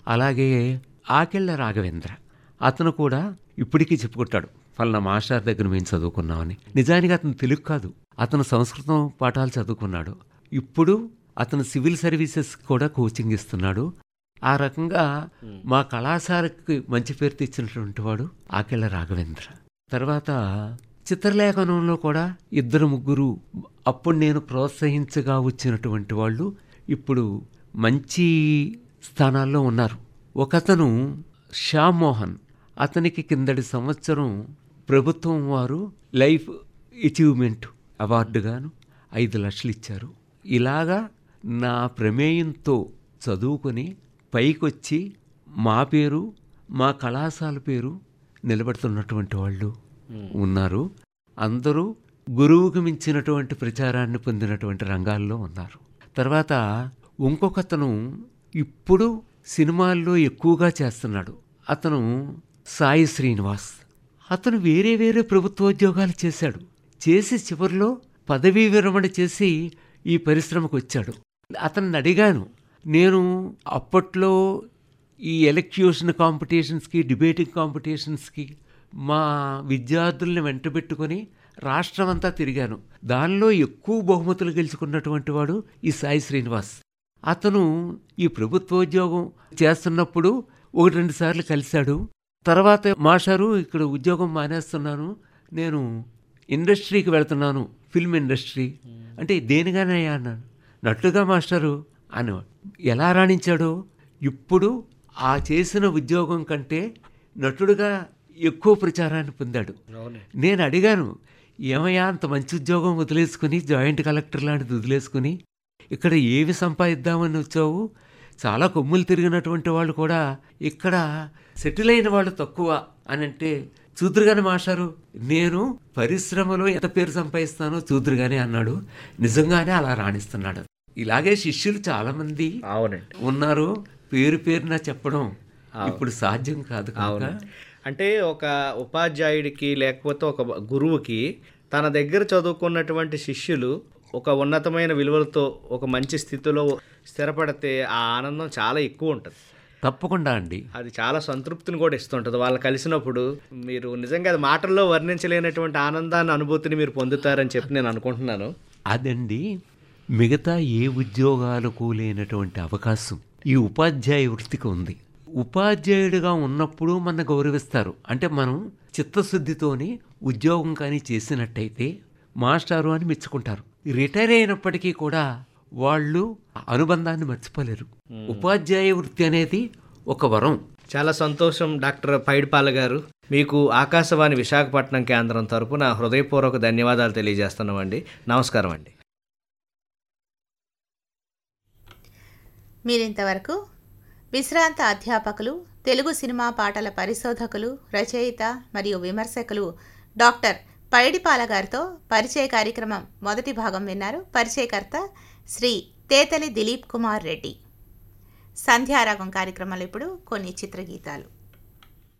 అలాగే ఆకెళ్ళ రాఘవేంద్ర, అతను కూడా ఇప్పటికీ చెప్పుకుంటాడు ఫలానా మాస్టర్ దగ్గర మేము చదువుకున్నామని. నిజానికి అతను తెలుగు కాదు, అతను సంస్కృతం పాఠాలు చదువుకున్నాడు. ఇప్పుడు అతను సివిల్ సర్వీసెస్ కూడా కోచింగ్ ఇస్తున్నాడు. ఆ రకంగా మా కళాశాలకు మంచి పేరు తెచ్చినటువంటి వాడు ఆకెళ్ళ రాఘవేంద్ర. తర్వాత చిత్రలేఖనంలో కూడా 2-3 అప్పుడు నేను ప్రోత్సహించగా వచ్చినటువంటి వాళ్ళు ఇప్పుడు మంచి స్థానాల్లో ఉన్నారు. ఒకతను శ్యామ్మోహన్, అతనికి కిందటి సంవత్సరం ప్రభుత్వం వారు లైఫ్ అచీవ్మెంట్ అవార్డుగాను 5 లక్షలు ఇచ్చారు. ఇలాగా నా ప్రమేయంతో చదువుకొని పైకొచ్చి మా పేరు, మా కళాశాల పేరు నిలబడుతున్నటువంటి వాళ్ళు ఉన్నారు. అందరూ గురువుకు మించినటువంటి ప్రచారాన్ని పొందినటువంటి రంగాల్లో ఉన్నారు. తర్వాత ఇంకొకతను ఇప్పుడు సినిమాల్లో ఎక్కువగా చేస్తున్నాడు. అతను సాయి శ్రీనివాస్. అతను వేరే వేరే ప్రభుత్వోద్యోగాలు చేశాడు. చేసి చివరిలో పదవీ విరమణ చేసి ఈ పరిశ్రమకు వచ్చాడు. అతన్ని అడిగాను, నేను అప్పట్లో ఈ ఎలక్యూషన్ కాంపిటీషన్స్కి, డిబేటింగ్ కాంపిటీషన్స్కి మా విద్యార్థుల్ని వెంటబెట్టుకొని రాష్ట్రం అంతా తిరిగాను. దానిలో ఎక్కువ బహుమతులు గెలుచుకున్నటువంటి వాడు ఈ సాయి శ్రీనివాస్. అతను ఈ ప్రభుత్వోద్యోగం చేస్తున్నప్పుడు 1-2 సార్లు కలిశాడు. తర్వాత మాస్టారు ఇక్కడ ఉద్యోగం మానేస్తున్నాను, నేను ఇండస్ట్రీకి వెళ్తున్నాను, ఫిల్మ్ ఇండస్ట్రీ అంటే దేనిగానే అన్నాను. నటుగా మాస్టరు అనేవాడు. ఎలా రాణించాడో ఇప్పుడు ఆ చేసిన ఉద్యోగం కంటే నటుడుగా ఎక్కువ ప్రచారాన్ని పొందాడు. నేను అడిగాను, ఏమయ్యా అంత మంచి ఉద్యోగం వదిలేసుకుని, జాయింట్ కలెక్టర్ లాంటిది వదిలేసుకుని ఇక్కడ ఏవి సంపాదిద్దామని వచ్చావు? చాలా కొమ్ములు తిరిగినటువంటి వాళ్ళు కూడా ఇక్కడ సెటిల్ అయిన వాళ్ళు తక్కువ అని అంటే, చూదురుగానే మాస్టారు నేను పరిశ్రమలో ఎంత పేరు సంపాదిస్తానో చూదురుగానే అన్నాడు. నిజంగానే అలా రాణిస్తున్నాడు. ఇలాగే శిష్యులు చాలా మంది ఉన్నారు. పేరు పేరున చెప్పడం ఇప్పుడు సాధ్యం కాదు. అంటే ఒక ఉపాధ్యాయుడికి లేకపోతే ఒక గురువుకి తన దగ్గర చదువుకున్నటువంటి శిష్యులు ఒక ఉన్నతమైన విలువలతో ఒక మంచి స్థితిలో స్థిరపడితే ఆ ఆనందం చాలా ఎక్కువ ఉంటుంది. తప్పకుండా అండి, అది చాలా సంతృప్తిని కూడా ఇస్తుంటుంది. వాళ్ళు కలిసినప్పుడు మీరు నిజంగా అది మాటల్లో వర్ణించలేనటువంటి ఆనందాన్ని, అనుభూతిని మీరు పొందుతారని చెప్పి నేను అనుకుంటున్నాను. అదండి మిగతా ఏ ఉద్యోగాలకు లేనటువంటి అవకాశం ఈ ఉపాధ్యాయ వృత్తికి ఉంది. ఉపాధ్యాయుడిగా ఉన్నప్పుడు మన గౌరవిస్తారు. అంటే మనం చిత్తశుద్ధితోని ఉద్యోగం కానీ చేసినట్టయితే మాస్టారు అని మెచ్చుకుంటారు. రిటైర్ అయినప్పటికీ కూడా వాళ్ళు అనుబంధాన్ని మర్చిపోలేరు. ఉపాధ్యాయ వృత్తి అనేది ఒక వరం. చాలా సంతోషం డాక్టర్ పైడిపాల గారు. మీకు ఆకాశవాణి విశాఖపట్నం కేంద్రం తరపున హృదయపూర్వక ధన్యవాదాలు తెలియజేస్తున్నామండి. నమస్కారం అండి. మీరింతవరకు విశ్రాంత అధ్యాపకులు, తెలుగు సినిమా పాటల పరిశోధకులు, రచయిత మరియు విమర్శకులు డాక్టర్ పైడిపాల గారితో పరిచయ కార్యక్రమం మొదటి భాగం విన్నారు. పరిచయకర్త శ్రీ తేతలి దిలీప్ కుమార్ రెడ్డి. సంధ్యారాగం కార్యక్రమాలు ఇప్పుడు కొన్ని చిత్రగీతాలు.